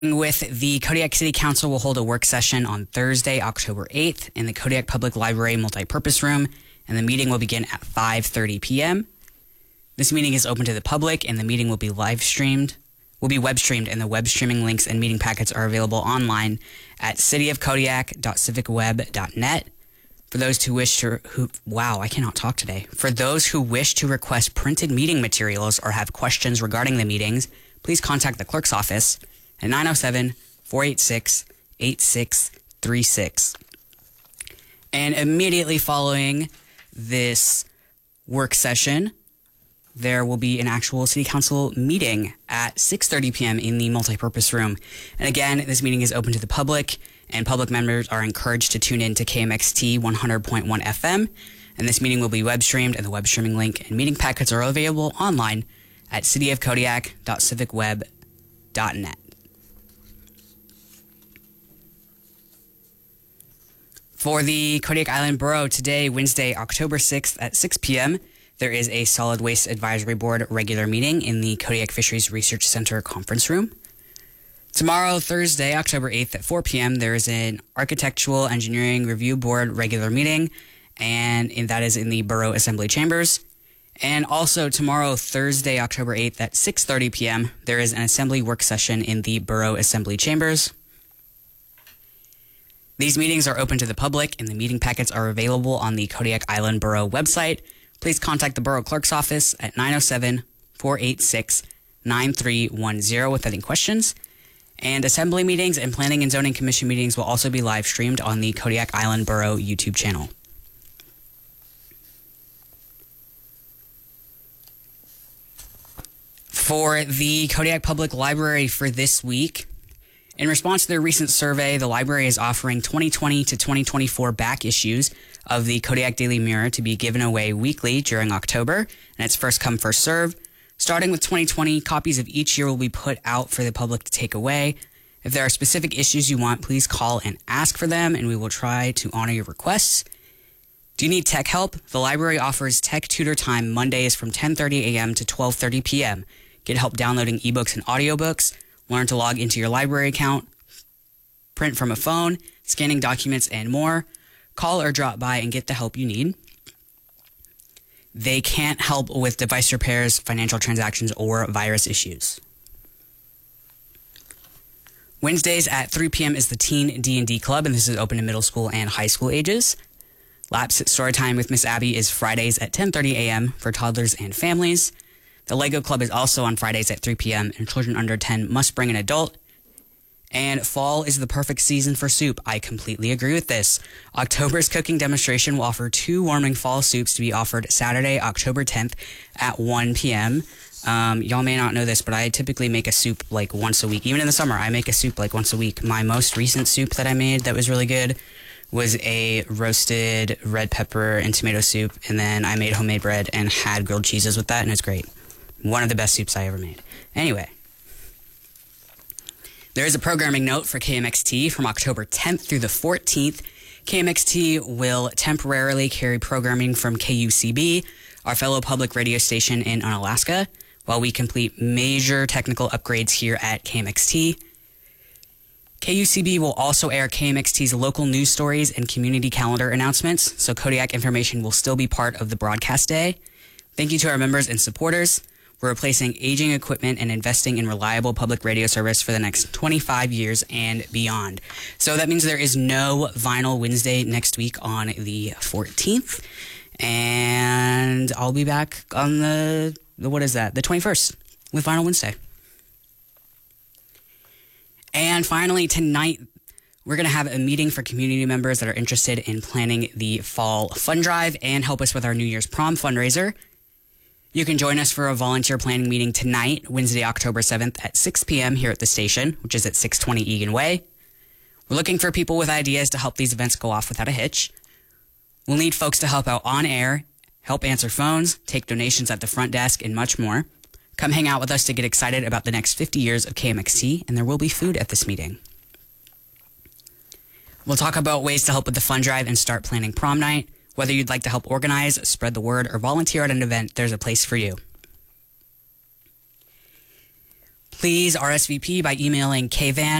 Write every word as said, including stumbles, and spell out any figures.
With the Kodiak City Council will hold a work session on Thursday, October eighth in the Kodiak Public Library Multipurpose Room, and the meeting will begin at five thirty p.m. This meeting is open to the public, and the meeting will be live streamed, will be web streamed, and the web streaming links and meeting packets are available online at city of kodiak dot civic web dot net. For those who wish to, who, wow, I cannot talk today. For those who wish to request printed meeting materials or have questions regarding the meetings, please contact the clerk's office at nine oh seven, four eight six, eight six three six. And immediately following this work session, there will be an actual city council meeting at six thirty p.m. in the multipurpose room. And again, this meeting is open to the public, and public members are encouraged to tune in to K M X T one hundred point one F M. And this meeting will be web streamed, and the web streaming link and meeting packets are available online at city of kodiak dot civic web dot net. For the Kodiak Island Borough today, Wednesday, October sixth at six p.m., there is a Solid Waste Advisory Board regular meeting in the Kodiak Fisheries Research Center conference room. Tomorrow, Thursday, October eighth at four p.m., there is an Architectural Engineering Review Board regular meeting, and that is in the Borough Assembly Chambers. And also tomorrow, Thursday, October eighth at six thirty p.m., there is an Assembly work session in the Borough Assembly Chambers. These meetings are open to the public, and the meeting packets are available on the Kodiak Island Borough website. Please contact the Borough Clerk's office at nine oh seven, four eight six, nine three one zero with any questions. And Assembly meetings and Planning and Zoning Commission meetings will also be live streamed on the Kodiak Island Borough YouTube channel. For the Kodiak Public Library for this week, in response to their recent survey, the library is offering twenty twenty to twenty twenty-four back issues of the Kodiak Daily Mirror to be given away weekly during October, and it's first come, first serve. Starting with twenty twenty, copies of each year will be put out for the public to take away. If there are specific issues you want, please call and ask for them, and we will try to honor your requests. Do you need tech help? The library offers Tech Tutor Time Mondays from ten thirty a.m. to twelve thirty p.m. Get help downloading ebooks and audiobooks. Learn to log into your library account, print from a phone, scanning documents, and more. Call or drop by and get the help you need. They can't help with device repairs, financial transactions, or virus issues. Wednesdays at three p.m. is the Teen D and D Club, and this is open to middle school and high school ages. Laps Story Time with Miss Abby is Fridays at ten thirty a.m. for toddlers and families. The Lego Club is also on Fridays at three p.m., and children under ten must bring an adult. And fall is the perfect season for soup. I completely agree with this. October's cooking demonstration will offer two warming fall soups to be offered Saturday, October tenth at one p.m. Um, y'all may not know this, but I typically make a soup like once a week. Even in the summer, I make a soup like once a week. My most recent soup that I made that was really good was a roasted red pepper and tomato soup, and then I made homemade bread and had grilled cheeses with that, and it's great. One of the best soups I ever made. Anyway, there is a programming note for K M X T from October tenth through the fourteenth. K M X T will temporarily carry programming from K U C B, our fellow public radio station in Unalaska, while we complete major technical upgrades here at K M X T. K U C B will also air K M X T's local news stories and community calendar announcements, so Kodiak information will still be part of the broadcast day. Thank you to our members and supporters. We're replacing aging equipment and investing in reliable public radio service for the next twenty-five years and beyond. So that means there is no Vinyl Wednesday next week on the fourteenth. And I'll be back on the, the what is that, the twenty-first with Vinyl Wednesday. And finally, tonight, we're going to have a meeting for community members that are interested in planning the fall fund drive and help us with our New Year's prom fundraiser. You can join us for a volunteer planning meeting tonight, Wednesday, October seventh at six p.m. here at the station, which is at six twenty Egan Way. We're looking for people with ideas to help these events go off without a hitch. We'll need folks to help out on air, help answer phones, take donations at the front desk, and much more. Come hang out with us to get excited about the next fifty years of K M X T, and there will be food at this meeting. We'll talk about ways to help with the fund drive and start planning prom night. Whether you'd like to help organize, spread the word, or volunteer at an event, there's a place for you. Please R S V P by emailing kvan